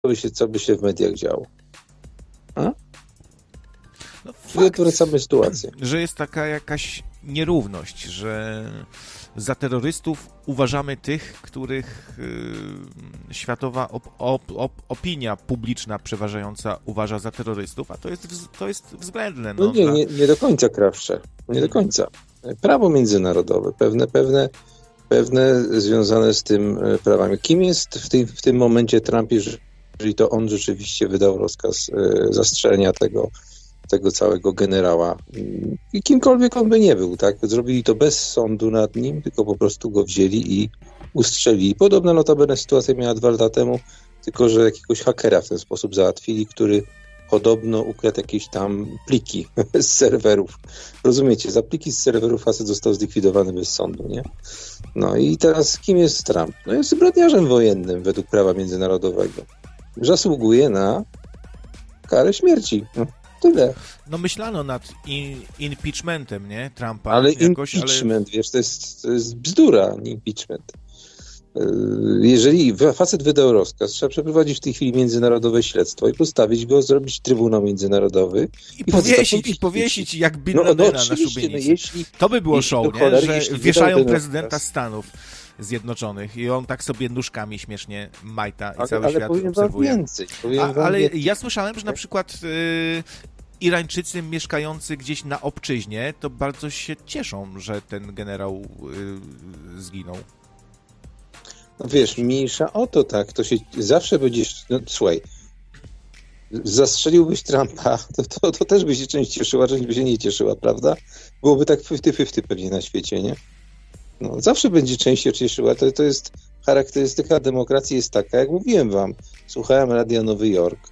co by się w mediach działo? A? No fakt, wracamy sytuację. Że jest taka jakaś nierówność, że za terrorystów uważamy tych, których światowa opinia publiczna przeważająca uważa za terrorystów, a to jest względne. No nie do końca, Krawcze. Nie do końca. Prawo międzynarodowe, pewne związane z tym prawami. Kim jest w tym momencie Trump, jeżeli to on rzeczywiście wydał rozkaz zastrzelenia tego całego generała. I kimkolwiek on by nie był, tak? Zrobili to bez sądu nad nim, tylko po prostu go wzięli i ustrzelili. Podobna notabene sytuacja miała 2 lata temu, tylko że jakiegoś hakera w ten sposób załatwili, który podobno ukradł jakieś tam pliki z serwerów. Rozumiecie? Za pliki z serwerów facet został zlikwidowany bez sądu, nie? No i teraz kim jest Trump? No jest zbrodniarzem wojennym według prawa międzynarodowego. Zasługuje na karę śmierci. Tyle. No myślano nad impeachmentem, nie? Trumpa. Ale jakoś, impeachment, wiesz, to jest bzdura, nie impeachment. Jeżeli facet wydał rozkaz, trzeba przeprowadzić w tej chwili międzynarodowe śledztwo i postawić go, zrobić Trybunał Międzynarodowy. I powiesić jak Bin Ladena na szubienicy. To by było show, nie? Że wieszają prezydenta Stanów Zjednoczonych i on tak sobie nóżkami śmiesznie majta i cały świat obserwuje. Ale ja słyszałem, że na przykład Irańczycy mieszkający gdzieś na obczyźnie to bardzo się cieszą, że ten generał zginął. No wiesz, mniejsza o to, tak, to się zawsze będziesz, no słuchaj, zastrzeliłbyś Trumpa, to też by się część cieszyła, część by się nie cieszyła, prawda? Byłoby tak 50-50 pewnie na świecie, nie? No, zawsze będzie część się cieszyła, to jest charakterystyka demokracji jest taka, jak mówiłem wam, słuchałem Radia Nowy Jork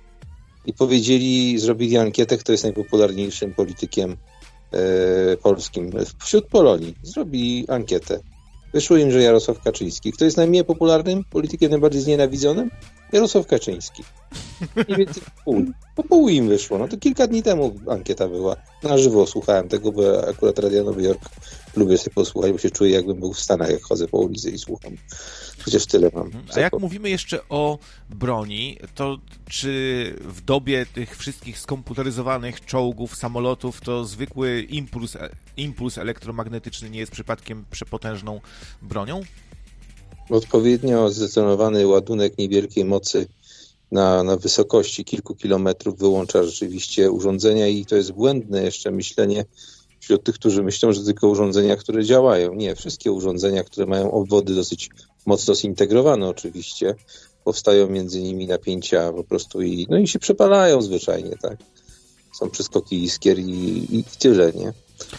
i zrobili ankietę, kto jest najpopularniejszym politykiem polskim wśród Polonii. Zrobili ankietę. Wyszło im, że Jarosław Kaczyński. Kto jest najmniej popularnym politykiem, najbardziej znienawidzonym? Jarosław Kaczyński. Mniej więcej pół im wyszło. No to kilka dni temu ankieta była. Na żywo słuchałem tego, bo akurat Radia Nowy Jork lubię sobie posłuchać, bo się czuję, jakbym był w Stanach, jak chodzę po ulicy i słucham. Chociaż tyle mam. A jak mówimy jeszcze o broni, to czy w dobie tych wszystkich skomputeryzowanych czołgów, samolotów, to zwykły impuls elektromagnetyczny nie jest przypadkiem przepotężną bronią? Odpowiednio zdetonowany ładunek niewielkiej mocy na wysokości kilku kilometrów wyłącza rzeczywiście urządzenia i to jest błędne jeszcze myślenie wśród tych, którzy myślą, że tylko urządzenia, które działają. Nie, wszystkie urządzenia, które mają obwody dosyć mocno zintegrowane oczywiście, powstają między nimi napięcia po prostu i się przepalają zwyczajnie, tak. Są przeskoki iskier i tyle, nie?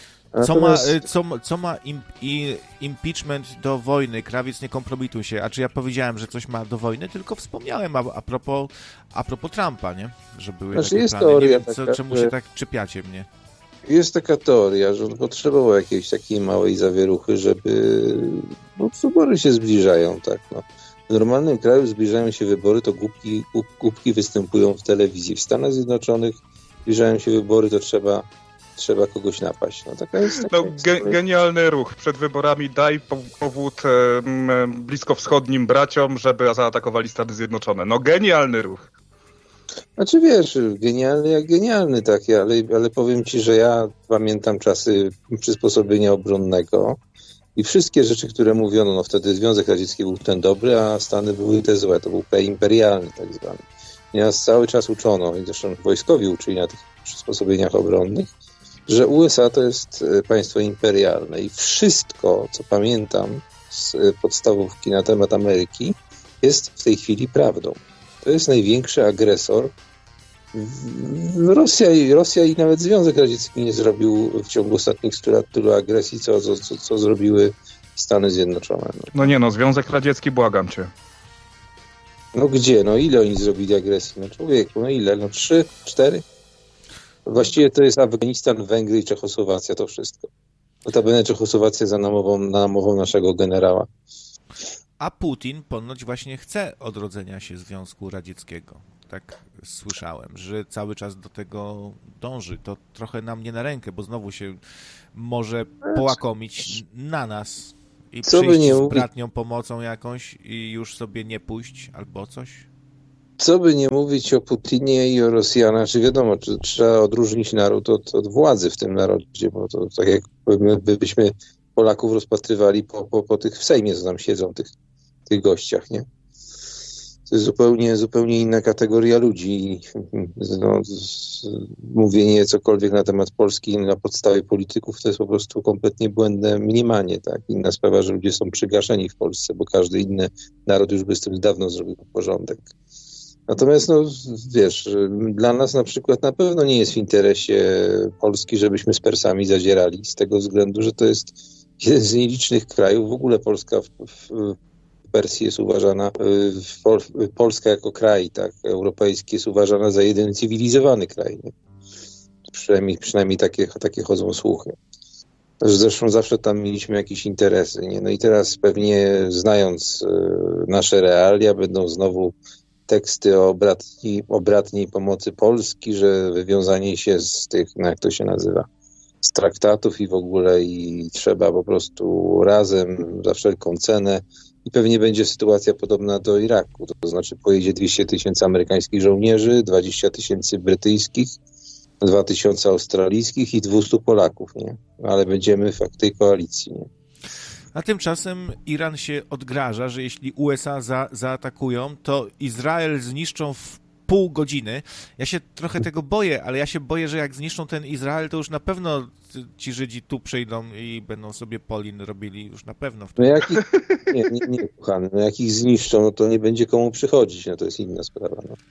Co ma impeachment do wojny? Krawiec, nie kompromituj się. A czy ja powiedziałem, że coś ma do wojny? Tylko wspomniałem a propos Trumpa, nie? Że były takie jest plany. teoria Nie wiem, czemu się tak czepiacie mnie. Jest taka teoria, że on potrzebował jakiejś takiej małej zawieruchy, żeby wybory się zbliżają, tak, no. W normalnym kraju zbliżają się wybory, to głupki występują w telewizji. W Stanach Zjednoczonych zbliżają się wybory, to trzeba kogoś napaść. No, taka jest genialny ruch. Przed wyborami daj powód bliskowschodnim braciom, żeby zaatakowali Stany Zjednoczone. No genialny ruch. Znaczy wiesz, genialny jak genialny taki, ale powiem ci, że ja pamiętam czasy przysposobienia obronnego i wszystkie rzeczy, które mówiono, no wtedy Związek Radziecki był ten dobry, a Stany były te złe, to był imperialny tak zwany. I nas cały czas uczono, i zresztą wojskowi uczyli na tych przysposobieniach obronnych, że USA to jest państwo imperialne i wszystko, co pamiętam z podstawówki na temat Ameryki, jest w tej chwili prawdą. To jest największy agresor. Rosja i nawet Związek Radziecki nie zrobił w ciągu ostatnich 100 lat tylu agresji, co zrobiły Stany Zjednoczone. Związek Radziecki, błagam cię. No gdzie? No ile oni zrobili agresji? No człowieku, no ile? No 3, 4? Właściwie to jest Afganistan, Węgry i Czechosłowacja, to wszystko. Notabene Czechosłowacja za namową naszego generała. A Putin ponoć właśnie chce odrodzenia się Związku Radzieckiego. Tak słyszałem, że cały czas do tego dąży. To trochę nam nie na rękę, bo znowu się może połakomić na nas i przyjść z bratnią pomocą jakąś i już sobie nie pójść albo coś. Co by nie mówić o Putinie i o Rosjanach, czy wiadomo, czy trzeba odróżnić naród od władzy w tym narodzie, bo to tak jak byśmy Polaków rozpatrywali po tych w Sejmie, co tam siedzą, tych gościach, nie? To jest zupełnie inna kategoria ludzi. No, mówienie cokolwiek na temat Polski na podstawie polityków to jest po prostu kompletnie błędne mniemanie. Tak? Inna sprawa, że ludzie są przygaszeni w Polsce, bo każdy inny naród już by z tym dawno zrobił porządek. Natomiast, no wiesz, dla nas na przykład na pewno nie jest w interesie Polski, żebyśmy z Persami zadzierali, z tego względu, że to jest jeden z nielicznych krajów. W ogóle Polska w Persji jest uważana, Polska jako kraj tak, europejski jest uważana za jeden cywilizowany kraj. Nie? Przynajmniej takie chodzą słuchy. Zresztą zawsze tam mieliśmy jakieś interesy. Nie? No i teraz pewnie znając nasze realia będą znowu teksty o bratniej pomocy Polski, że wywiązanie się z tych, no jak to się nazywa, z traktatów i w ogóle i trzeba po prostu razem za wszelką cenę. I pewnie będzie sytuacja podobna do Iraku. To znaczy pojedzie 200 000 amerykańskich żołnierzy, 20 000 brytyjskich, 2 000 australijskich i 200 Polaków, nie? Ale będziemy w tej koalicji, nie? A tymczasem Iran się odgraża, że jeśli USA zaatakują, to Izrael zniszczą w pół godziny. Ja się trochę tego boję, ale ja się boję, że jak zniszczą ten Izrael, to już na pewno ci Żydzi tu przyjdą i będą sobie Polin robili już na pewno. No jak ich, nie, kochany, no jak ich zniszczą, no to nie będzie komu przychodzić, no to jest inna sprawa. No.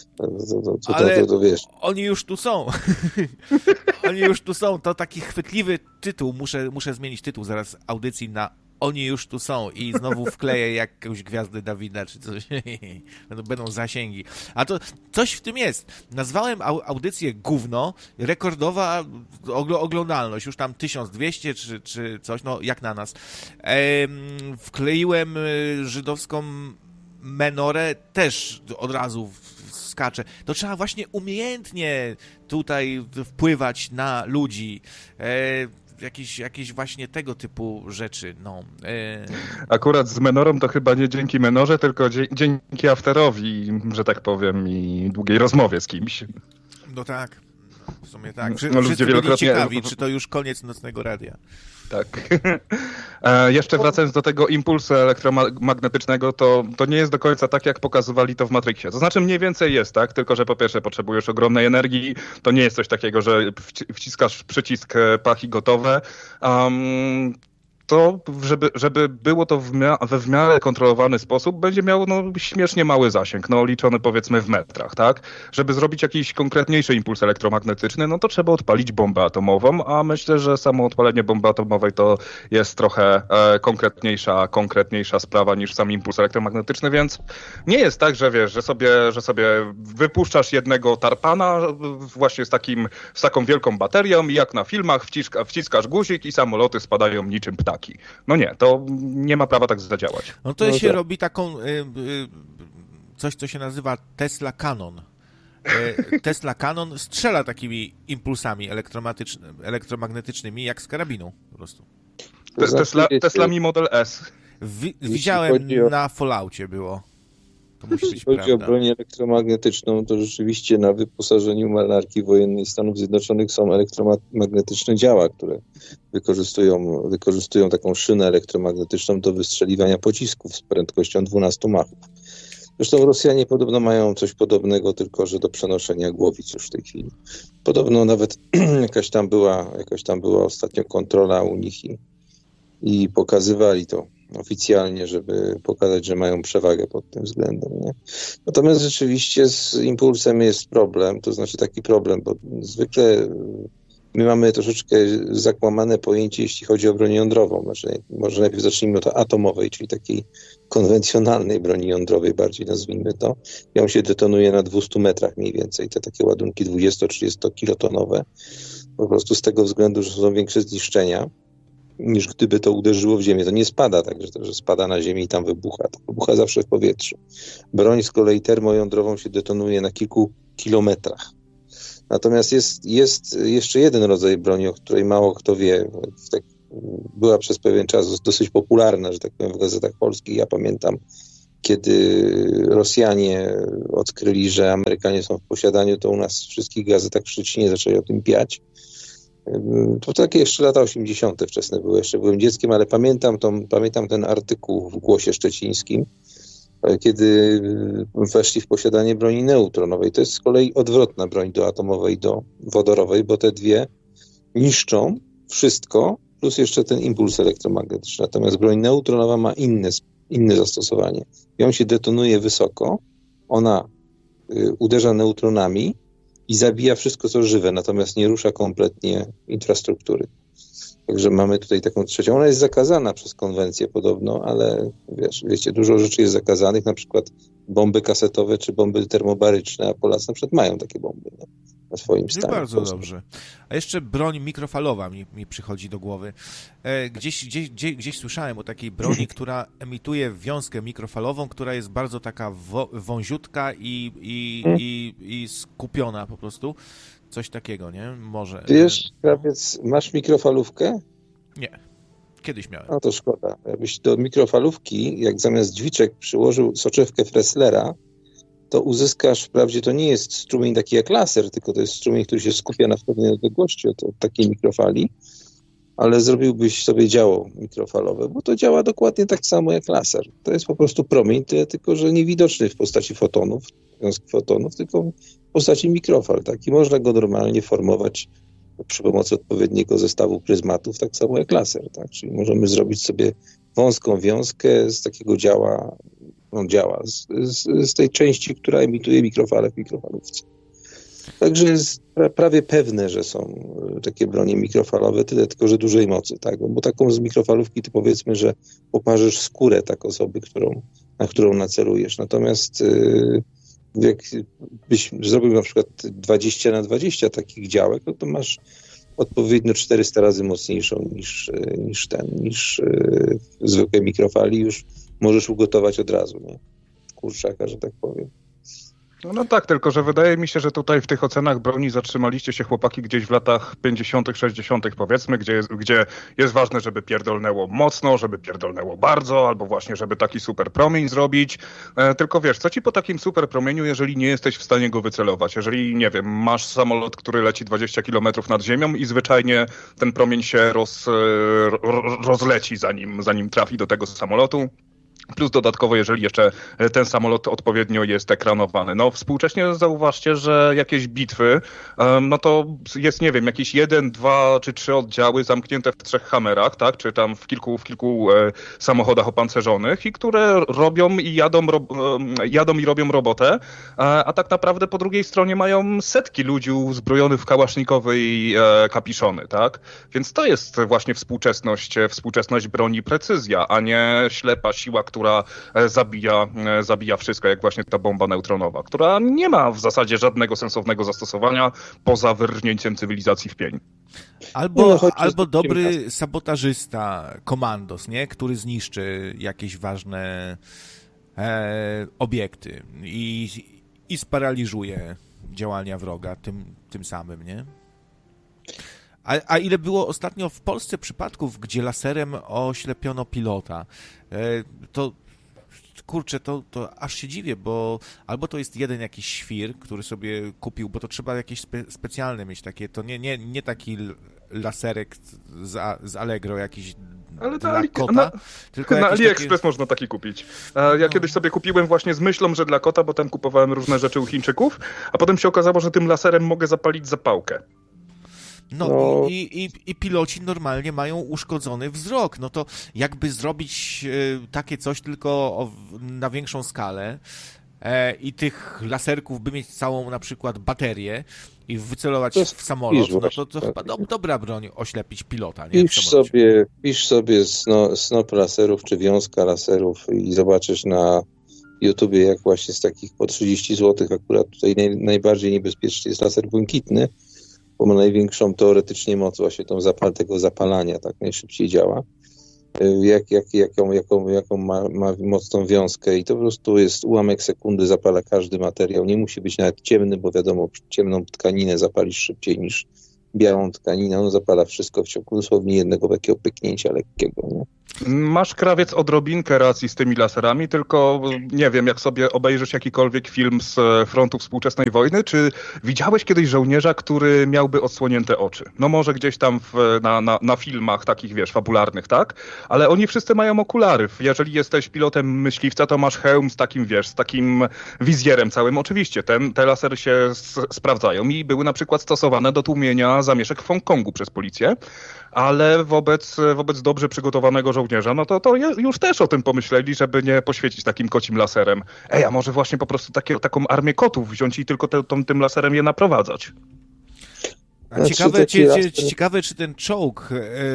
To wiesz. Oni już tu są. Oni już tu są. To taki chwytliwy tytuł. Muszę zmienić tytuł zaraz audycji na Oni już tu są i znowu wkleję jakąś Gwiazdę Dawida czy coś. Będą zasięgi. A to coś w tym jest. Nazwałem audycję Gówno, rekordowa oglądalność, już tam 1200 czy coś, no jak na nas. Wkleiłem żydowską menorę, też od razu skacze. To trzeba właśnie umiejętnie tutaj wpływać na ludzi. Jakieś właśnie tego typu rzeczy, no. Akurat z menorą to chyba nie dzięki menorze, tylko dzięki afterowi, że tak powiem, i długiej rozmowie z kimś. No tak, w sumie tak. Wszyscy byli ciekawi, czy to już koniec Nocnego Radia. Tak. Jeszcze wracając do tego impulsu elektromagnetycznego, to nie jest do końca tak, jak pokazywali to w Matrixie. To znaczy mniej więcej jest, tak? Tylko że po pierwsze potrzebujesz ogromnej energii, to nie jest coś takiego, że wciskasz przycisk pach i gotowe. To, żeby było to we w miarę kontrolowany sposób, będzie miało śmiesznie mały zasięg, liczony powiedzmy w metrach, tak? Żeby zrobić jakiś konkretniejszy impuls elektromagnetyczny, no to trzeba odpalić bombę atomową, a myślę, że samo odpalenie bomby atomowej to jest trochę konkretniejsza sprawa niż sam impuls elektromagnetyczny, więc nie jest tak, że wiesz, że sobie wypuszczasz jednego tarpana właśnie z taką wielką baterią i jak na filmach wciskasz guzik i samoloty spadają niczym ptaki. No nie, to nie ma prawa tak zadziałać. No to się robi taką coś, co się nazywa Tesla Cannon. Tesla Cannon strzela takimi impulsami elektromagnetycznymi jak z karabinu po prostu. Tesla Mi Model S. Widziałem na Falloutie było. Jeśli chodzi o broń elektromagnetyczną, to rzeczywiście na wyposażeniu marynarki wojennej Stanów Zjednoczonych są elektromagnetyczne działa, które wykorzystują taką szynę elektromagnetyczną do wystrzeliwania pocisków z prędkością 12 machów. Zresztą Rosjanie podobno mają coś podobnego, tylko że do przenoszenia głowic już w tej chwili. Podobno nawet jakaś tam była ostatnio kontrola u nich i pokazywali to oficjalnie, żeby pokazać, że mają przewagę pod tym względem. Nie? Natomiast rzeczywiście z impulsem jest problem, to znaczy taki problem, bo zwykle my mamy troszeczkę zakłamane pojęcie, jeśli chodzi o broń jądrową. Znaczy, może najpierw zacznijmy od atomowej, czyli takiej konwencjonalnej broni jądrowej, bardziej nazwijmy to. Ją się detonuje na 200 metrach mniej więcej, te takie ładunki 20-30 kilotonowe. Po prostu z tego względu, że są większe zniszczenia niż gdyby to uderzyło w ziemię. To nie spada tak, że spada na ziemię i tam wybucha. To wybucha zawsze w powietrzu. Broń z kolei termojądrową się detonuje na kilku kilometrach. Natomiast jest jeszcze jeden rodzaj broni, o której mało kto wie. Była przez pewien czas dosyć popularna, że tak powiem, w gazetach polskich. Ja pamiętam, kiedy Rosjanie odkryli, że Amerykanie są w posiadaniu, to u nas w wszystkich gazetach w Szczecinie zaczęli o tym piać. To takie jeszcze lata 80. wczesne były, jeszcze byłem dzieckiem, ale pamiętam ten artykuł w Głosie Szczecińskim, kiedy weszli w posiadanie broni neutronowej. To jest z kolei odwrotna broń do atomowej i do wodorowej, bo te dwie niszczą wszystko, plus jeszcze ten impuls elektromagnetyczny. Natomiast broń neutronowa ma inne zastosowanie. Ją się detonuje wysoko, ona uderza neutronami i zabija wszystko, co żywe, natomiast nie rusza kompletnie infrastruktury. Także mamy tutaj taką trzecią. Ona jest zakazana przez konwencję podobno, ale wiecie, dużo rzeczy jest zakazanych, na przykład bomby kasetowe czy bomby termobaryczne, a Polacy na przykład mają takie bomby na swoim stanie. Bardzo dobrze. A jeszcze broń mikrofalowa mi przychodzi do głowy. Gdzieś słyszałem o takiej broni, która emituje wiązkę mikrofalową, która jest bardzo taka wąziutka i skupiona po prostu. Coś takiego, nie? Może. Wiesz, krawiec, masz mikrofalówkę? Nie. Kiedyś miałem. No to szkoda. Jakbyś do mikrofalówki, jak zamiast dźwiczek przyłożył soczewkę Fresslera, to uzyskasz, wprawdzie to nie jest strumień taki jak laser, tylko to jest strumień, który się skupia na pewnej odległości od takiej mikrofali, ale zrobiłbyś sobie działo mikrofalowe, bo to działa dokładnie tak samo jak laser. To jest po prostu promień, tylko że niewidoczny w postaci fotonów, wiązki fotonów, tylko w postaci mikrofal. Tak? I można go normalnie formować przy pomocy odpowiedniego zestawu pryzmatów, tak samo jak laser. Tak? Czyli możemy zrobić sobie wąską wiązkę z takiego działa z tej części, która emituje mikrofale w mikrofalówce. Także jest prawie pewne, że są takie bronie mikrofalowe, tyle tylko, że dużej mocy, tak? Bo taką z mikrofalówki to powiedzmy, że poparzysz skórę tak osoby, na którą nacelujesz. Natomiast jak byś zrobił na przykład 20x20 takich działek, no to masz odpowiednio 400 razy mocniejszą niż zwykłe mikrofali, już możesz ugotować od razu, nie? Kurczaka, że tak powiem. No tak, tylko że wydaje mi się, że tutaj w tych ocenach broni zatrzymaliście się chłopaki gdzieś w latach 50., 60. powiedzmy, gdzie jest ważne, żeby pierdolnęło mocno, żeby pierdolnęło bardzo, albo właśnie, żeby taki super promień zrobić. Tylko wiesz, co ci po takim super promieniu, jeżeli nie jesteś w stanie go wycelować? Jeżeli, nie wiem, masz samolot, który leci 20 km nad ziemią i zwyczajnie ten promień się rozleci, zanim trafi do tego samolotu. Plus dodatkowo, jeżeli jeszcze ten samolot odpowiednio jest ekranowany. No współcześnie zauważcie, że jakieś bitwy, no to jest, nie wiem, jakieś 1, 2 czy 3 oddziały zamknięte w 3 Hammerach, tak? Czy tam w kilku samochodach opancerzonych i które robią i robią robotę, a tak naprawdę po drugiej stronie mają setki ludzi uzbrojonych w kałasznikowy i kapiszony, tak? Więc to jest właśnie współczesność broni precyzja, a nie ślepa siła, która zabija wszystko, jak właśnie ta bomba neutronowa, która nie ma w zasadzie żadnego sensownego zastosowania poza wyrżnięciem cywilizacji w pień. Albo dobry sabotażysta, komandos, nie? Który zniszczy jakieś ważne obiekty i sparaliżuje działania wroga tym samym, nie? A ile było ostatnio w Polsce przypadków, gdzie laserem oślepiono pilota? To kurczę, to aż się dziwię, bo albo to jest jeden jakiś świr, który sobie kupił, bo to trzeba jakieś specjalne mieć takie, to nie taki laserek z Allegro jakiś dla kota. Tylko na AliExpress można taki kupić. Ja kiedyś sobie kupiłem właśnie z myślą, że dla kota, bo tam kupowałem różne rzeczy u Chińczyków, a potem się okazało, że tym laserem mogę zapalić zapałkę. No. I piloci normalnie mają uszkodzony wzrok. No to jakby zrobić takie coś tylko na większą skalę i tych laserków by mieć całą na przykład baterię i wycelować w samolot, no to chyba dobra broń oślepić pilota. Nie? Pisz sobie snop laserów czy wiązka laserów i zobaczysz na YouTubie, jak właśnie z takich po 30 zł akurat tutaj najbardziej niebezpieczny jest laser błękitny, bo ma największą teoretycznie moc właśnie tego zapalania, tak najszybciej działa. Jaką ma mocną wiązkę i to po prostu jest ułamek sekundy, zapala każdy materiał. Nie musi być nawet ciemny, bo wiadomo, ciemną tkaninę zapalisz szybciej niż białą tkaninę. On zapala wszystko w ciągu dosłownie jednego takiego pyknięcia lekkiego. Nie? Masz, Krawiec, odrobinkę racji z tymi laserami, tylko nie wiem, jak sobie obejrzysz jakikolwiek film z frontu współczesnej wojny, czy widziałeś kiedyś żołnierza, który miałby odsłonięte oczy? No może gdzieś tam na filmach takich, wiesz, fabularnych, tak? Ale oni wszyscy mają okulary. Jeżeli jesteś pilotem myśliwca, to masz hełm z takim, wiesz, z takim wizjerem całym. Oczywiście, te lasery się sprawdzają i były na przykład stosowane do tłumienia zamieszek w Hongkongu przez policję, ale wobec dobrze przygotowanego żołnierza, no to już też o tym pomyśleli, żeby nie poświecić takim kocim laserem. A może właśnie po prostu taką armię kotów wziąć i tylko tym laserem je naprowadzać. Ciekawe, czy ten czołg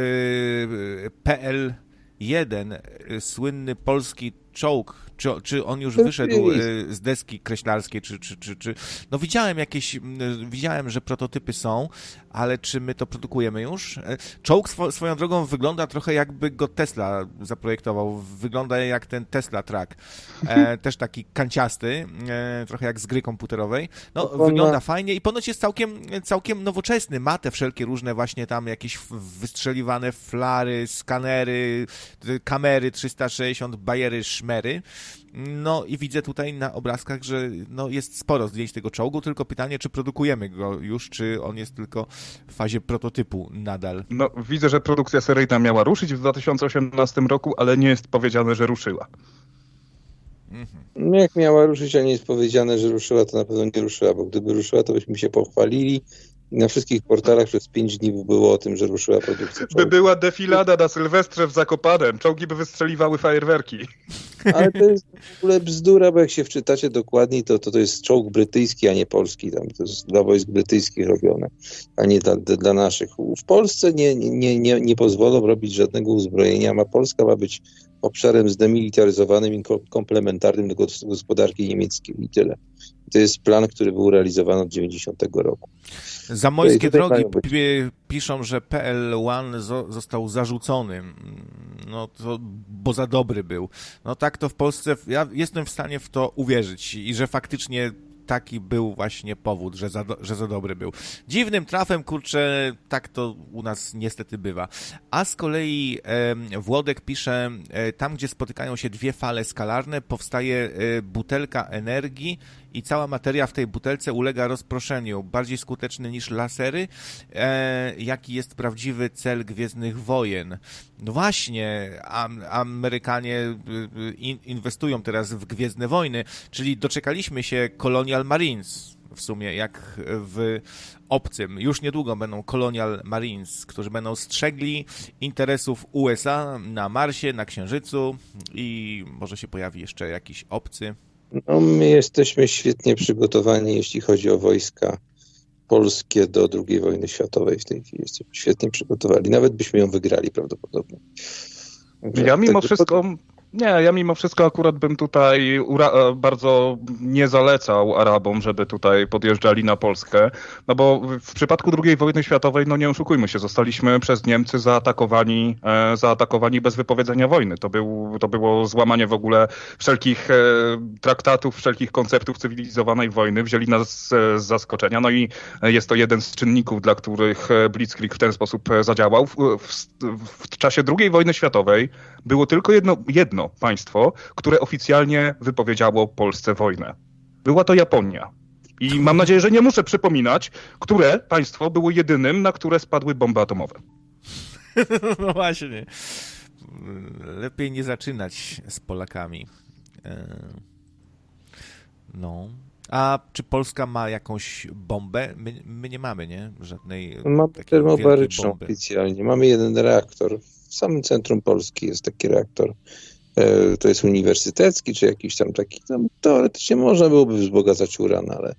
PL-1, słynny polski czołg, czy on już wyszedł z deski kreślarskiej, czy no widziałem, że prototypy są, ale czy my to produkujemy już? Czołg swoją drogą wygląda trochę jakby go Tesla zaprojektował, wygląda jak ten Tesla Track, też taki kanciasty, trochę jak z gry komputerowej, no wygląda fajnie i ponoć jest całkiem nowoczesny, ma te wszelkie różne właśnie tam jakieś wystrzeliwane flary, skanery, kamery 360, bajery, szmery. No i widzę tutaj na obrazkach, że no jest sporo zdjęć tego czołgu, tylko pytanie, czy produkujemy go już, czy on jest tylko w fazie prototypu nadal. No widzę, że produkcja seryjna miała ruszyć w 2018 roku, ale nie jest powiedziane, że ruszyła. No jak miała ruszyć, a nie jest powiedziane, że ruszyła, to na pewno nie ruszyła, bo gdyby ruszyła, to byśmy się pochwalili i na wszystkich portalach przez 5 dni było o tym, że ruszyła produkcja czołgu. By była defilada na Sylwestrze w Zakopanem, czołgi by wystrzeliwały fajerwerki. Ale to jest w ogóle bzdura, bo jak się wczytacie dokładniej, to jest czołg brytyjski, a nie polski. Tam to jest dla wojsk brytyjskich robione, a nie dla naszych. W Polsce nie pozwolą robić żadnego uzbrojenia. Polska ma być obszarem zdemilitaryzowanym i komplementarnym do gospodarki niemieckiej i tyle. To jest plan, który był realizowany od 90 roku. Zamojskie drogi piszą, że PL-1 został zarzucony, no to, bo za dobry był. No tak to w Polsce, ja jestem w stanie w to uwierzyć i że faktycznie taki był właśnie powód, że za dobry był. Dziwnym trafem, kurczę, tak to u nas niestety bywa. A z kolei Włodek pisze, tam gdzie spotykają się dwie fale skalarne, powstaje butelka energii i cała materia w tej butelce ulega rozproszeniu. Bardziej skuteczny niż lasery. Jaki jest prawdziwy cel Gwiezdnych Wojen? No właśnie, Amerykanie inwestują teraz w Gwiezdne Wojny, czyli doczekaliśmy się Colonial Marines, w sumie jak w Obcym. Już niedługo będą Colonial Marines, którzy będą strzegli interesów USA na Marsie, na Księżycu i może się pojawi jeszcze jakiś obcy. No, my jesteśmy świetnie przygotowani, jeśli chodzi o wojska polskie do II wojny światowej w tej chwili. Jesteśmy świetnie przygotowani. Nawet byśmy ją wygrali prawdopodobnie. Także ja mimo wszystko akurat bym tutaj bardzo nie zalecał Arabom, żeby tutaj podjeżdżali na Polskę, no bo w przypadku II wojny światowej, no nie oszukujmy się, zostaliśmy przez Niemcy zaatakowani bez wypowiedzenia wojny. To było złamanie w ogóle wszelkich traktatów, wszelkich konceptów cywilizowanej wojny, wzięli nas z zaskoczenia, no i jest to jeden z czynników, dla których Blitzkrieg w ten sposób zadziałał. W czasie II wojny światowej było tylko jedno państwo, które oficjalnie wypowiedziało Polsce wojnę. Była to Japonia. I mam nadzieję, że nie muszę przypominać, które państwo było jedynym, na które spadły bomby atomowe. No właśnie. Lepiej nie zaczynać z Polakami. No. A czy Polska ma jakąś bombę? My nie mamy, nie? Żadnej mamy termobaryczną oficjalnie. Mamy jeden reaktor. W samym centrum Polski jest taki reaktor. To jest uniwersytecki, czy jakiś tam taki. Tam teoretycznie można byłoby wzbogacać uran, ale...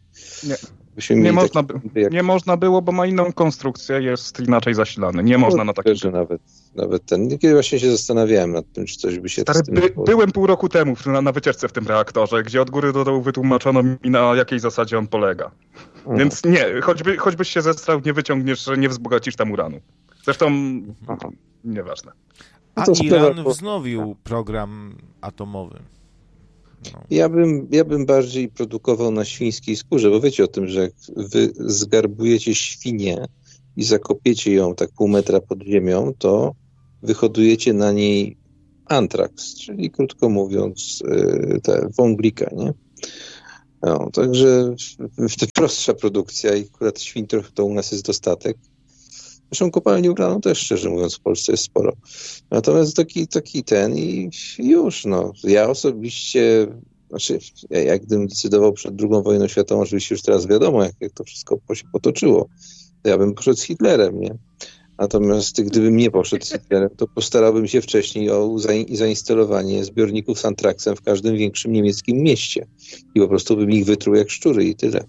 Nie można było, bo ma inną konstrukcję, jest inaczej zasilany. Nie można na takim... Nawet ten. Niekiedy właśnie się zastanawiałem nad tym, czy coś by się... Byłem pół roku temu na wycieczce w tym reaktorze, gdzie od góry do dołu wytłumaczono mi, na jakiej zasadzie on polega. Więc nie, choćbyś się zestrał, nie wyciągniesz, nie wzbogacisz tam uranu. Zresztą nieważne. A Iran wznowił program atomowy. No. Ja bym bardziej produkował na świńskiej skórze, bo wiecie o tym, że jak wy zgarbujecie świnię i zakopiecie ją tak pół metra pod ziemią, to wyhodujecie na niej antraks, czyli krótko mówiąc te wąglika, nie? No, także prostsza produkcja i akurat świntroch to u nas jest dostatek. Zresztą kopalni uranu też, szczerze mówiąc, w Polsce jest sporo. Natomiast taki ten i już, no. Ja osobiście, jak gdybym decydował przed II wojną światową, oczywiście już teraz wiadomo, jak to wszystko się potoczyło, to ja bym poszedł z Hitlerem, nie? Natomiast gdybym nie poszedł z Hitlerem, to postarałbym się wcześniej o zainstalowanie zbiorników z antraksem w każdym większym niemieckim mieście. I po prostu bym ich wytruł jak szczury i tyle.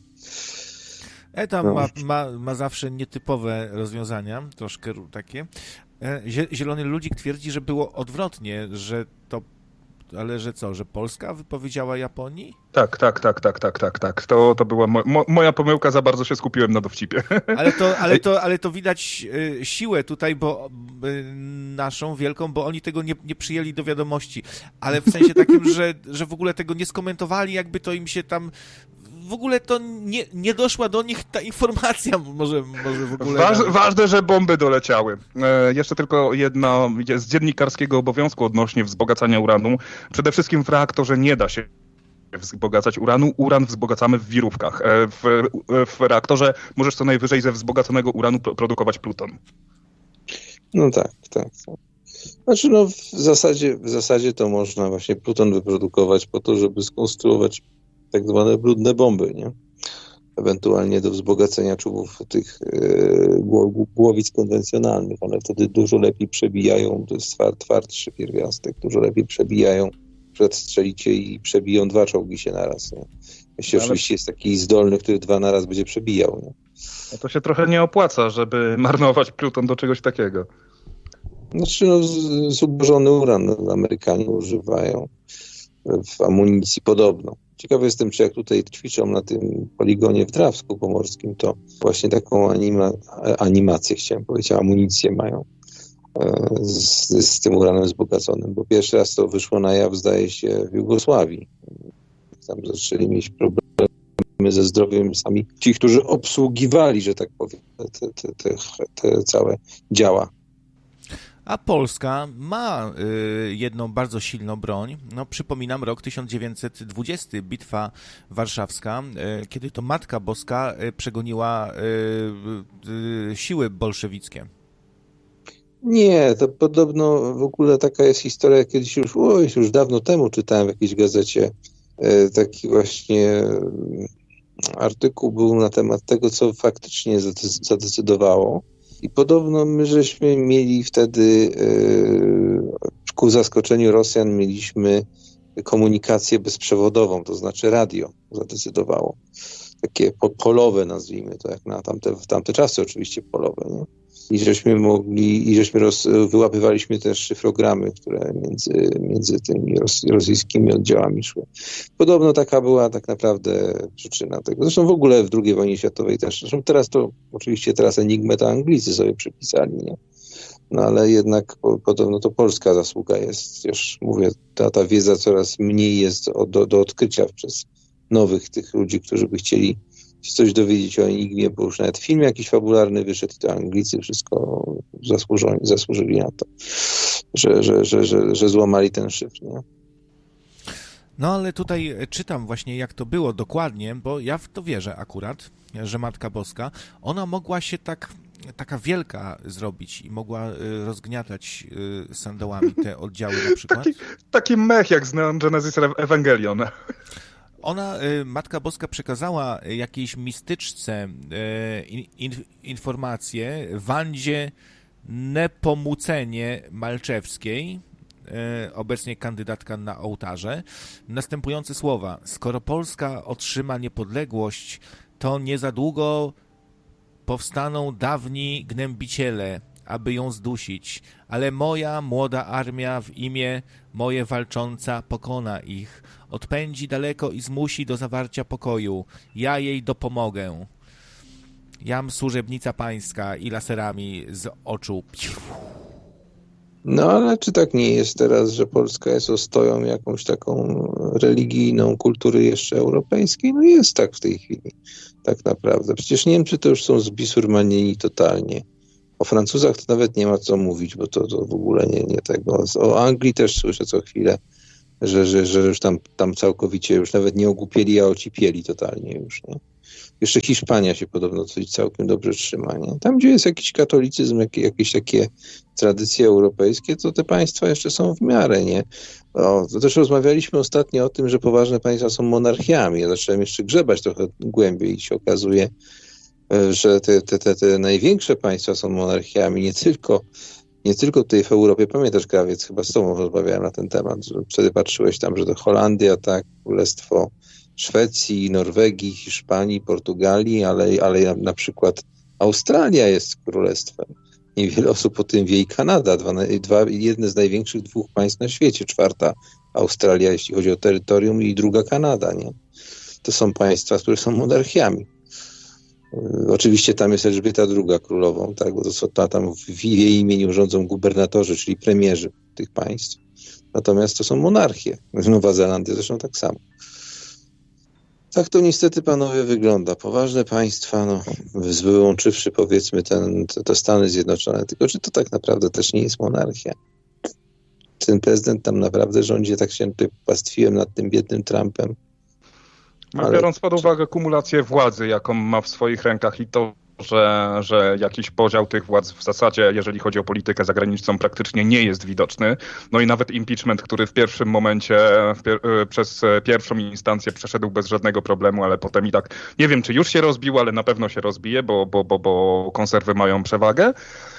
Tam ma zawsze nietypowe rozwiązania, troszkę takie. Zielony Ludzik twierdzi, że było odwrotnie, że to... Ale że co, że Polska wypowiedziała Japonii? Tak. To była moja pomyłka, za bardzo się skupiłem na dowcipie. Ale to widać siłę tutaj, bo naszą wielką, bo oni tego nie przyjęli do wiadomości. Ale w sensie takim, że w ogóle tego nie skomentowali, jakby to im się tam... W ogóle to nie doszła do nich ta informacja, może w ogóle... Ważne, że bomby doleciały. Jeszcze tylko jedna z dziennikarskiego obowiązku odnośnie wzbogacania uranu. Przede wszystkim w reaktorze nie da się wzbogacać uranu. Uran wzbogacamy w wirówkach. W reaktorze możesz co najwyżej ze wzbogaconego uranu produkować pluton. No tak. Znaczy w zasadzie to można właśnie pluton wyprodukować po to, żeby skonstruować tak zwane brudne bomby, nie? Ewentualnie do wzbogacenia czubów tych głowic konwencjonalnych. One wtedy dużo lepiej przebijają, to jest twardszy pierwiastek, dużo lepiej przebijają, strzelicie i przebiją 2 czołgi się naraz, nie? Jeśli oczywiście jest taki zdolny, który 2 naraz będzie przebijał, nie? No to się trochę nie opłaca, żeby marnować pluton do czegoś takiego. Znaczy, zubożony uran Amerykanie używają w amunicji podobno. Ciekawy jestem, czy jak tutaj ćwiczą na tym poligonie w Drawsku Pomorskim, to właśnie taką animację, chciałem powiedzieć, amunicję mają z tym uranem wzbogaconym, bo pierwszy raz to wyszło na jaw, zdaje się, w Jugosławii. Tam zaczęli mieć problemy ze zdrowiem sami ci, którzy obsługiwali, że tak powiem, te całe działa. A Polska ma jedną bardzo silną broń. No, przypominam rok 1920, Bitwa Warszawska, kiedy to Matka Boska przegoniła siły bolszewickie. Nie, to podobno w ogóle taka jest historia, kiedyś już dawno temu czytałem w jakiejś gazecie taki właśnie artykuł był na temat tego, co faktycznie zadecydowało. I podobno my żeśmy mieli wtedy, ku zaskoczeniu Rosjan, mieliśmy komunikację bezprzewodową, to znaczy radio zadecydowało. Takie polowe, nazwijmy to, jak na tamte czasy oczywiście polowe, nie? I żeśmy wyłapywaliśmy też szyfrogramy, które między tymi rosyjskimi oddziałami szły. Podobno taka była tak naprawdę przyczyna tego. Zresztą w ogóle w II wojnie światowej też. Zresztą teraz Enigmę to Anglicy sobie przypisali, nie? No ale jednak podobno to polska zasługa jest. Już mówię, ta wiedza coraz mniej jest do odkrycia przez nowych tych ludzi, którzy by chcieli coś dowiedzieć o Enigmie, bo już nawet film jakiś fabularny wyszedł i to Anglicy wszystko zasłużyli na to, że złamali ten szyfr, nie? No ale tutaj czytam właśnie, jak to było dokładnie, bo ja w to wierzę akurat, że Matka Boska, ona mogła się taka wielka zrobić i mogła rozgniatać sandałami te oddziały na przykład. Taki mech jak z Neon Genesis Evangelion. Ona, Matka Boska, przekazała jakiejś mistyczce informację Wandzie Nepomucenie Malczewskiej, obecnie kandydatka na ołtarze, następujące słowa: skoro Polska otrzyma niepodległość, to nie za długo powstaną dawni gnębiciele, aby ją zdusić, ale moja młoda armia w imię moje walcząca pokona ich, odpędzi daleko i zmusi do zawarcia pokoju. Ja jej dopomogę. Jam służebnica pańska i laserami z oczu. No ale czy tak nie jest teraz, że Polska jest ostoją jakąś taką religijną kultury jeszcze europejskiej? No jest tak w tej chwili, tak naprawdę. Przecież Niemcy to już są zbisurmanieni totalnie. O Francuzach to nawet nie ma co mówić, bo to w ogóle nie tego. O Anglii też słyszę co chwilę, że już tam całkowicie już nawet nie ogłupieli, a ocipieli totalnie już, nie? Jeszcze Hiszpania się podobno coś całkiem dobrze trzyma, nie? Tam, gdzie jest jakiś katolicyzm, jakieś takie tradycje europejskie, to te państwa jeszcze są w miarę, nie? To też rozmawialiśmy ostatnio o tym, że poważne państwa są monarchiami. Ja zacząłem jeszcze grzebać trochę głębiej i się okazuje, że te największe państwa są monarchiami, nie tylko tutaj w Europie. Pamiętasz, Krawiec, chyba z tobą rozmawiałem na ten temat, że wtedy patrzyłeś tam, że to Holandia, tak, Królestwo Szwecji, Norwegii, Hiszpanii, Portugalii, ale na przykład Australia jest królestwem. Niewiele osób o tym wie i Kanada, jedne z największych dwóch państw na świecie, czwarta Australia, jeśli chodzi o terytorium, i druga Kanada, nie? To są państwa, które są monarchiami. Oczywiście tam jest Elżbieta II królową, tak, bo tam w jej imieniu rządzą gubernatorzy, czyli premierzy tych państw. Natomiast to są monarchie. Nowa Zelandia zresztą tak samo. Tak to niestety, panowie, wygląda. Poważne państwa, wyłączywszy powiedzmy te Stany Zjednoczone, tylko że to tak naprawdę też nie jest monarchia. Ten prezydent tam naprawdę rządzi, tak się tutaj pastwiłem nad tym biednym Trumpem. Biorąc pod uwagę kumulację władzy, jaką ma w swoich rękach i to, że jakiś podział tych władz w zasadzie, jeżeli chodzi o politykę zagraniczną, praktycznie nie jest widoczny. No i nawet impeachment, który w pierwszym momencie przez pierwszą instancję przeszedł bez żadnego problemu, ale potem i tak nie wiem, czy już się rozbił, ale na pewno się rozbije, bo konserwy mają przewagę.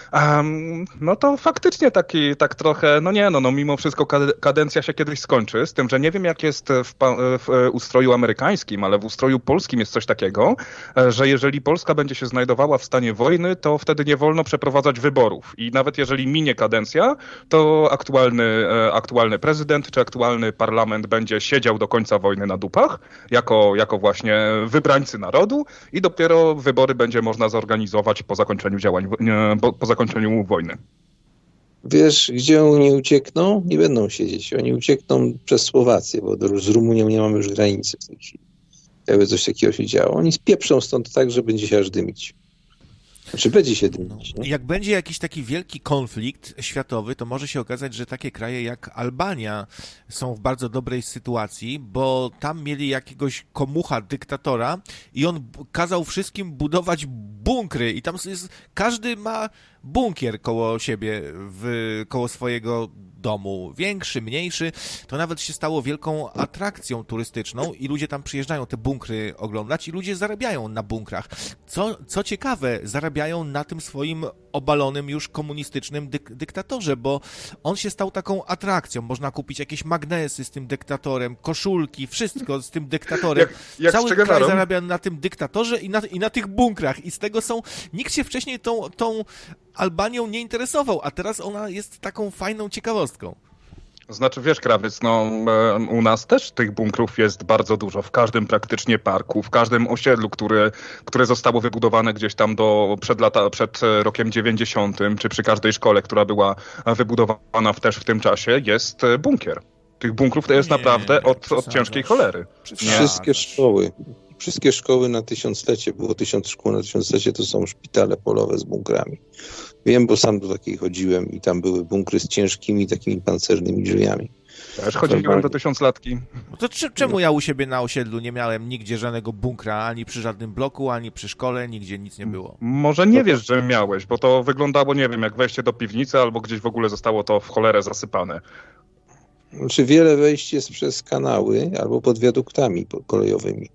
No to faktycznie tak trochę, mimo wszystko kadencja się kiedyś skończy, z tym, że nie wiem jak jest w ustroju amerykańskim, ale w ustroju polskim jest coś takiego, że jeżeli Polska będzie się znajdowała w stanie wojny, to wtedy nie wolno przeprowadzać wyborów i nawet jeżeli minie kadencja, to aktualny prezydent czy aktualny parlament będzie siedział do końca wojny na dupach, jako właśnie wybrańcy narodu i dopiero wybory będzie można zorganizować po zakończeniu wojny. Wiesz, gdzie oni uciekną? Nie będą siedzieć. Oni uciekną przez Słowację, bo z Rumunią nie mamy już granicy w tej chwili. Jakby coś takiego się działo. Oni spieprzą stąd tak, że będzie się aż dymić. Znaczy będzie się dymić. Nie? Jak będzie jakiś taki wielki konflikt światowy, to może się okazać, że takie kraje jak Albania są w bardzo dobrej sytuacji, bo tam mieli jakiegoś komucha, dyktatora i on kazał wszystkim budować bunkry i tam każdy ma bunkier koło siebie, koło swojego domu, większy, mniejszy, to nawet się stało wielką atrakcją turystyczną i ludzie tam przyjeżdżają te bunkry oglądać i ludzie zarabiają na bunkrach. Co ciekawe, zarabiają na tym swoim obalonym już komunistycznym dyktatorze, bo on się stał taką atrakcją. Można kupić jakieś magnesy z tym dyktatorem, koszulki, wszystko z tym dyktatorem. Jak cały kraj zarabia na tym dyktatorze i na tych bunkrach. I z tego nikt się wcześniej tą Albanią nie interesował, a teraz ona jest taką fajną ciekawostką. Znaczy, wiesz, Krawiec, u nas też tych bunkrów jest bardzo dużo. W każdym praktycznie parku, w każdym osiedlu, które zostało wybudowane gdzieś tam przed rokiem 90, czy przy każdej szkole, która była wybudowana też w tym czasie, jest bunkier. Tych bunkrów to jest naprawdę od ciężkiej cholery. Wszystkie szkoły na 1000-lecie, było 1000 szkół na 1000-lecie, to są szpitale polowe z bunkrami. Wiem, bo sam do takiej chodziłem i tam były bunkry z ciężkimi takimi pancernymi drzwiami. Też chodziłem do 1000-latki. No to czemu ja u siebie na osiedlu nie miałem nigdzie żadnego bunkra, ani przy żadnym bloku, ani przy szkole, nigdzie nic nie było? Może nie wiesz, że miałeś, bo to wyglądało, nie wiem, jak wejście do piwnicy, albo gdzieś w ogóle zostało to w cholerę zasypane. Znaczy wiele wejść jest przez kanały albo pod wiaduktami kolejowymi.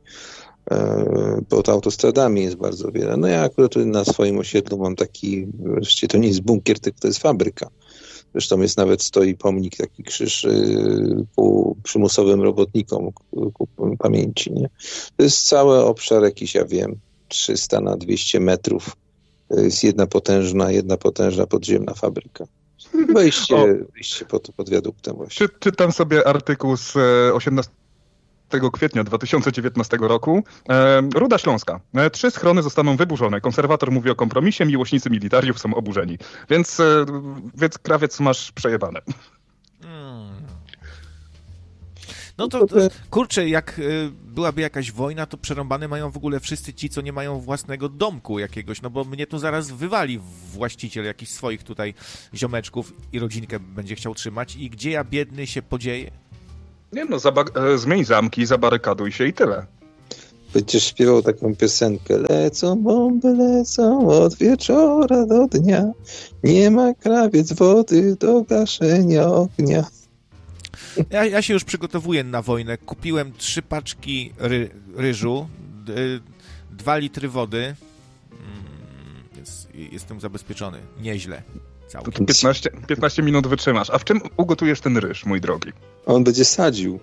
Pod autostradami jest bardzo wiele. No ja akurat na swoim osiedlu mam taki, wreszcie to nie jest bunkier, tylko to jest fabryka. Zresztą stoi pomnik, taki krzyż ku przymusowym robotnikom ku pamięci. Nie? To jest cały obszar jakiś, 300 na 200 metrów. To jest jedna potężna podziemna fabryka. Wejście pod wiaduktem właśnie. Czytam sobie artykuł z 18 kwietnia 2019 roku. Ruda Śląska. 3 schrony zostaną wyburzone. Konserwator mówi o kompromisie, miłośnicy militariów są oburzeni. Więc Krawiec, masz przejebane. No to kurczę, jak byłaby jakaś wojna, to przerąbane mają w ogóle wszyscy ci, co nie mają własnego domku jakiegoś, no bo mnie tu zaraz wywali właściciel jakichś swoich tutaj ziomeczków i rodzinkę będzie chciał trzymać i gdzie ja biedny się podzieję? Nie no, zmień zamki, zabarykaduj się i tyle. Będziesz śpiewał taką piosenkę. Lecą bomby, lecą od wieczora do dnia. Nie ma krawiec wody do gaszenia ognia. Ja się już przygotowuję na wojnę. Kupiłem 3 paczki ryżu, 2 litry wody. Więc jestem zabezpieczony. Nieźle. To 15 minut wytrzymasz. A w czym ugotujesz ten ryż, mój drogi? On będzie sadził.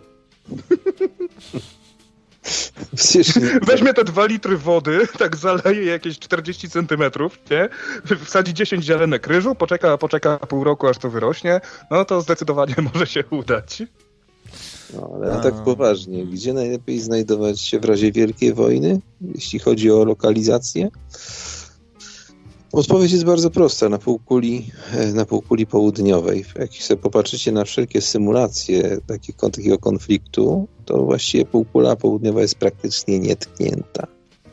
Weźmie te 2 litry wody, tak zaleje jakieś 40 centymetrów, nie? Wsadzi 10 ziarenek ryżu, poczeka pół roku, aż to wyrośnie, no to zdecydowanie może się udać. No, ale tak poważnie, gdzie najlepiej znajdować się w razie wielkiej wojny, jeśli chodzi o lokalizację? Odpowiedź jest bardzo prosta. Na półkuli południowej. Jak sobie popatrzycie na wszelkie symulacje takiego konfliktu, to właściwie półkula południowa jest praktycznie nietknięta.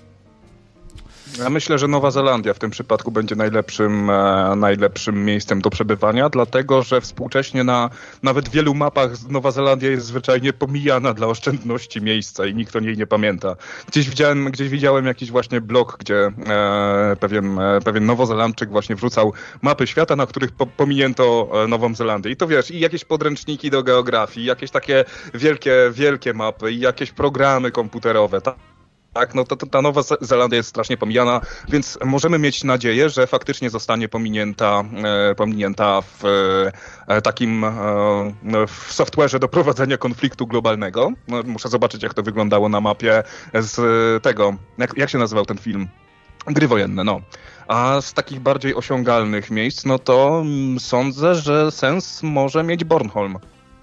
Ja myślę, że Nowa Zelandia w tym przypadku będzie najlepszym miejscem do przebywania, dlatego że współcześnie na nawet wielu mapach Nowa Zelandia jest zwyczajnie pomijana dla oszczędności miejsca i nikt o niej nie pamięta. Gdzieś widziałem jakiś właśnie blog, gdzie pewien Nowozelandczyk właśnie wrzucał mapy świata, na których pominięto Nową Zelandię. I to wiesz, i jakieś podręczniki do geografii, jakieś takie wielkie mapy i jakieś programy komputerowe, tak, no to ta Nowa Zelandia jest strasznie pomijana, więc możemy mieć nadzieję, że faktycznie zostanie pominięta w takim w software'ze do prowadzenia konfliktu globalnego. No, muszę zobaczyć, jak to wyglądało na mapie z tego, jak się nazywał ten film? Gry wojenne, no. A z takich bardziej osiągalnych miejsc, no to sądzę, że sens może mieć Bornholm.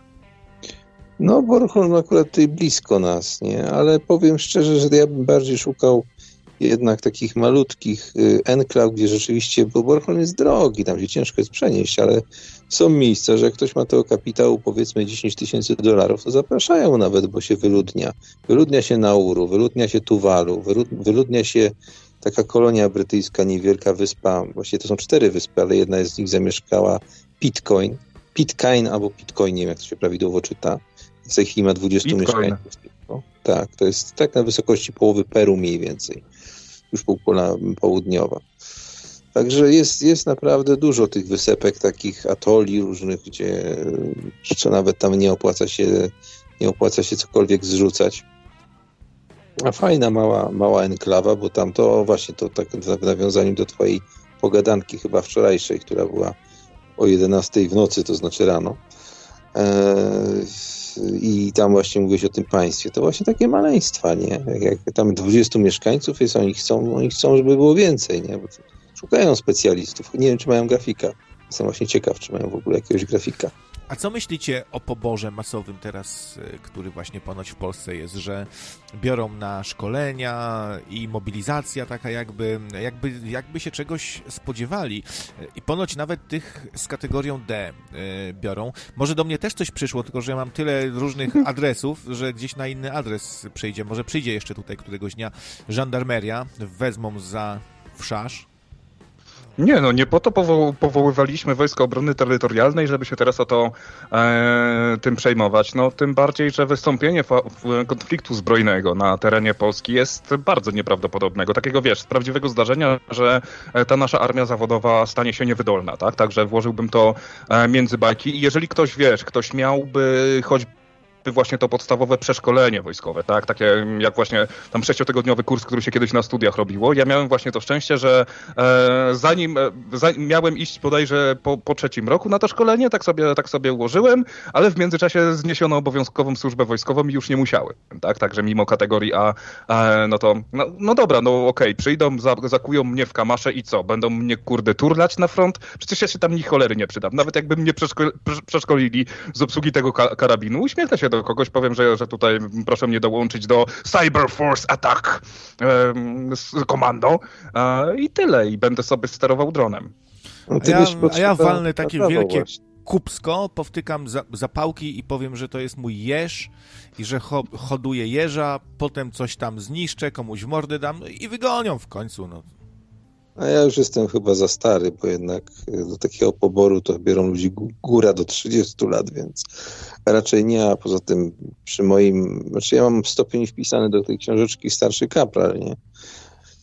No, Bornholm akurat tutaj blisko nas, nie? Ale powiem szczerze, że ja bym bardziej szukał jednak takich malutkich enklaw, gdzie rzeczywiście, bo Bornholm jest drogi, tam się ciężko jest przenieść, ale są miejsca, że jak ktoś ma tego kapitału, powiedzmy $10,000, to zapraszają nawet, bo się wyludnia. Wyludnia się Nauru, wyludnia się Tuwalu, wyludnia się taka kolonia brytyjska, niewielka wyspa, właściwie to są 4 wyspy, ale jedna z nich zamieszkała Pitcairn albo Pitcoin, nie wiem jak to się prawidłowo czyta. W tej chwili ma 20 mieszkańców. Tak, to jest tak na wysokości połowy Peru mniej więcej. Już półkula południowa. Także jest naprawdę dużo tych wysepek, takich atoli różnych, gdzie nawet tam nie opłaca się cokolwiek zrzucać. A fajna mała enklawa, bo tam to właśnie to tak w nawiązaniu do twojej pogadanki chyba wczorajszej, która była o 11 w nocy, to znaczy rano. I tam właśnie mówiłeś o tym państwie. To właśnie takie maleństwa, nie? Jak tam 20 mieszkańców jest, oni chcą, żeby było więcej, nie? Bo szukają specjalistów. Nie wiem, czy mają grafika. Jestem właśnie ciekaw, czy mają w ogóle jakiegoś grafika. A co myślicie o poborze masowym teraz, który właśnie ponoć w Polsce jest, że biorą na szkolenia i mobilizacja taka jakby się czegoś spodziewali i ponoć nawet tych z kategorią D biorą. Może do mnie też coś przyszło, tylko że ja mam tyle różnych adresów, że gdzieś na inny adres przejdzie. Może przyjdzie jeszcze tutaj któregoś dnia żandarmeria, wezmą w szasz. Nie, no nie po to powoływaliśmy Wojska Obrony Terytorialnej, żeby się teraz o to tym przejmować. No tym bardziej, że wystąpienie konfliktu zbrojnego na terenie Polski jest bardzo nieprawdopodobnego. Takiego, wiesz, z prawdziwego zdarzenia, że ta nasza armia zawodowa stanie się niewydolna, tak? Także włożyłbym to między bajki i jeżeli ktoś miałby choćby właśnie to podstawowe przeszkolenie wojskowe, tak? Takie jak właśnie tam 6-tygodniowy kurs, który się kiedyś na studiach robiło. Ja miałem właśnie to szczęście, że zanim miałem iść bodajże po 3. roku na to szkolenie, tak sobie ułożyłem, ale w międzyczasie zniesiono obowiązkową służbę wojskową i już nie musiałem, tak? Także mimo kategorii A, no to, no dobra, no okej, przyjdą, zakują mnie w kamasze i co? Będą mnie, kurde, turlać na front? Przecież ja się tam ni cholery nie przydam. Nawet jakby mnie przeszkolili z obsługi tego karabinu, uśmiechnę się do kogoś, powiem, że tutaj proszę mnie dołączyć do Cyber Force Attack komando i tyle. I będę sobie sterował dronem. A ja walnę takie wielkie kupsko powtykam zapałki i powiem, że to jest mój jeż i że hoduję jeża, potem coś tam zniszczę, komuś w mordę dam i wygonią w końcu, no. A ja już jestem chyba za stary, bo jednak do takiego poboru to biorą ludzi góra do 30 lat, więc raczej nie, a poza tym przy moim, znaczy ja mam stopień wpisany do tej książeczki starszy kapral, nie?